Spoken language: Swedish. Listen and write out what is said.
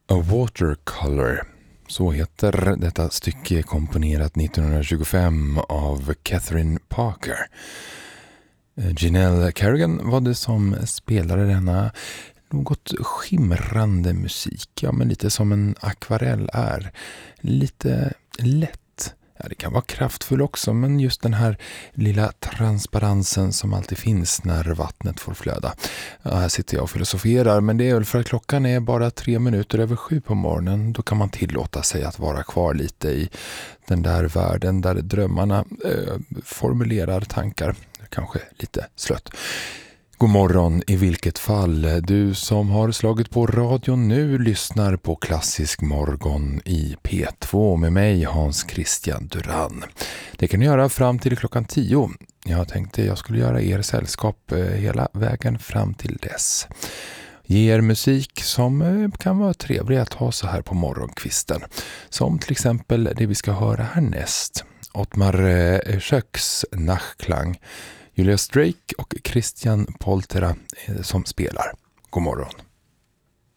A Watercolor. Så heter detta stycke, komponerat 1925 av Catherine Parker. Janelle Kerrigan var det som spelade denna något skimrande musik. Ja, men lite som en akvarell är. Lite lätt. Ja, det kan vara kraftfull också, men just den här lilla transparensen som alltid finns när vattnet får flöda. Ja, här sitter jag och filosoferar, men det är väl för att klockan är bara 3 minuter över 7 på morgonen. Då kan man tillåta sig att vara kvar lite i den där världen där drömmarna formulerar tankar. Kanske lite slött. God morgon i vilket fall. Du som har slagit på radion nu lyssnar på Klassisk morgon i P2 med mig, Hans Christian Duran. Det kan du göra fram till klockan 10. Jag tänkte jag skulle göra er sällskap hela vägen fram till dess. Ge er musik som kan vara trevlig att ha så här på morgonkvisten. Som till exempel det vi ska höra härnäst. Ottmar Schöcks Nachklang. Julius Drake och Christian Poltera som spelar. God morgon.